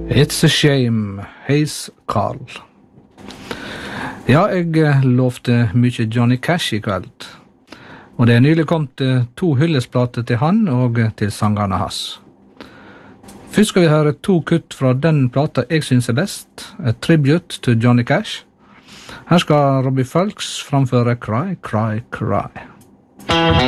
It's a shame, heis Carl. Ja, jeg lovte mye Johnny Cash i kveld. Og det nylig kommet 2 hyllesplater til han og til sangerne hans. Først skal vi høre 2 kutt fra den plata jeg synes best, A Tribute to Johnny Cash. Her skal Robbie Fulks framføre Cry, Cry, Cry.